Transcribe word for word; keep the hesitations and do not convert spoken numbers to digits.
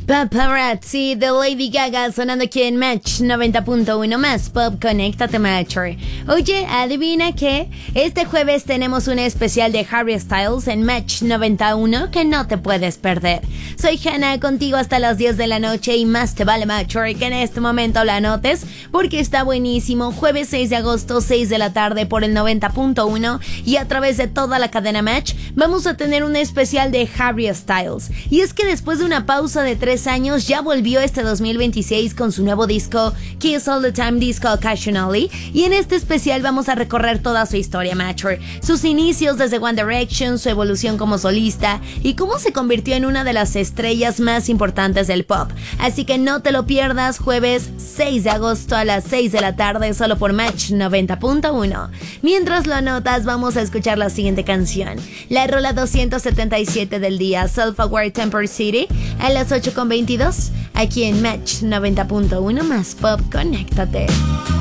Paparazzi de Lady Gaga sonando aquí en Match noventa punto uno más Pop. Conéctate, Matcher. Oye, ¿adivina qué? Este jueves tenemos un especial de Harry Styles en Match noventa y uno que no te puedes perder. Soy Hannah, contigo hasta las diez de la noche y más te vale, Matcher, que en este momento la anotes porque está buenísimo. Jueves seis de agosto, seis de la tarde por el noventa punto uno y a través de toda la cadena Match vamos a tener un especial de Harry Styles. Y es que después de una pausa de tres años ya volvió este dos mil veintiséis con su nuevo disco Kiss All The Time Disco Occasionally, y en este especial vamos a recorrer toda su historia, Matcher, sus inicios desde One Direction, su evolución como solista y cómo se convirtió en una de las estrellas más importantes del pop. Así que no te lo pierdas, jueves seis de agosto a las seis de la tarde solo por Match noventa punto uno. Mientras lo anotas, vamos a escuchar la siguiente canción, la rola doscientos setenta y siete del día, Self-Aware Temper City, a las ocho con veintidós, aquí en Match noventa punto uno más Pop. Conéctate.